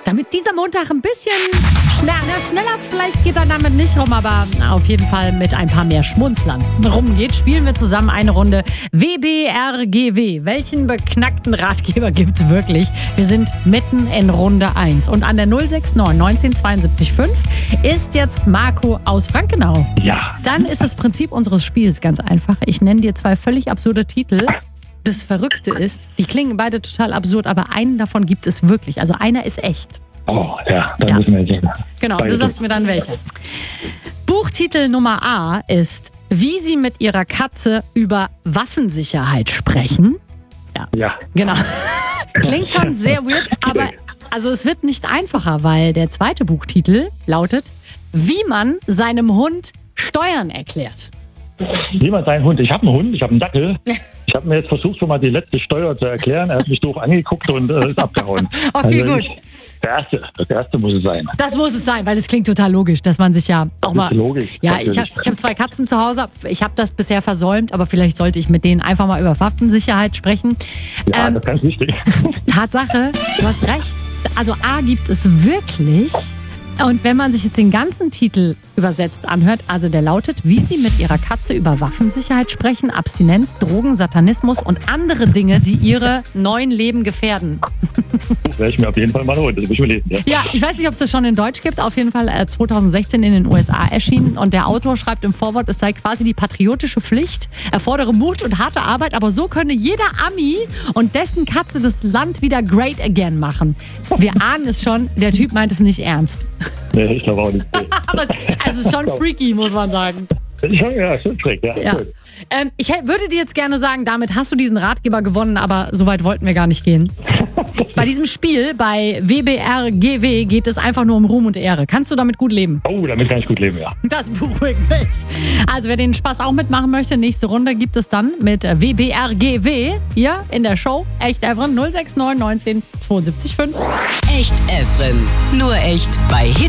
Damit dieser Montag ein bisschen schneller vielleicht geht er damit nicht rum, aber auf jeden Fall mit ein paar mehr Schmunzlern rumgeht, spielen wir zusammen eine Runde WBRGW. Welchen beknackten Ratgeber gibt's wirklich? Wir sind mitten in Runde 1 und an der 069 1972 5 ist jetzt Marco aus Frankenau. Ja. Dann ist das Prinzip unseres Spiels ganz einfach. Ich nenne dir 2 völlig absurde Titel. Das Verrückte ist, die klingen beide total absurd, aber einen davon gibt es wirklich. Also einer ist echt. Oh, ja, dann Ja. müssen wir jetzt sehen. Genau, du sagst mir dann welcher. Buchtitel Nummer A ist Wie Sie mit Ihrer Katze über Waffensicherheit sprechen. Ja. Genau. Klingt schon sehr weird, aber also es wird nicht einfacher, weil der zweite Buchtitel lautet Wie man seinem Hund Steuern erklärt. Wie man seinen Hund, ich habe einen Hund, ich habe einen Dackel. Ich habe mir jetzt versucht, schon mal die letzte Steuer zu erklären. Er hat mich doof angeguckt und ist abgehauen. Okay, gut. Der erste muss es sein. Das muss es sein, weil das klingt total logisch, dass man sich ja auch mal... ist logisch. Ja, ich hab 2 Katzen zu Hause. Ich habe das bisher versäumt, aber vielleicht sollte ich mit denen einfach mal über Waffensicherheit sprechen. Ja, das ist ganz wichtig. Tatsache, du hast recht. Also A gibt es wirklich. Und wenn man sich jetzt den ganzen Titel übersetzt anhört, also der lautet, wie Sie mit Ihrer Katze über Waffensicherheit sprechen, Abstinenz, Drogen, Satanismus und andere Dinge, die Ihre neuen Leben gefährden. Werde ich mir auf jeden Fall mal holen, das muss ich mir lesen. Ja. Ja, ich weiß nicht, ob es das schon in Deutsch gibt. Auf jeden Fall 2016 in den USA erschienen. Und der Autor schreibt im Vorwort, es sei quasi die patriotische Pflicht, erfordere Mut und harte Arbeit, aber so könne jeder Ami und dessen Katze das Land wieder great again machen. Wir ahnen es schon, der Typ meint es nicht ernst. Nee, ich glaube auch nicht. Aber es ist schon freaky, muss man sagen. Ja, schon schräg, ja. Ja. Cool. Ich würde dir jetzt gerne sagen, damit hast du diesen Ratgeber gewonnen, aber so weit wollten wir gar nicht gehen. Bei diesem Spiel, bei WBRGW, geht es einfach nur um Ruhm und Ehre. Kannst du damit gut leben? Oh, damit kann ich gut leben, ja. Das beruhigt mich. Also wer den Spaß auch mitmachen möchte, nächste Runde gibt es dann mit WBRGW hier in der Show. Echt Evren 069 19 72 5. Echt Evren. Nur echt bei Hit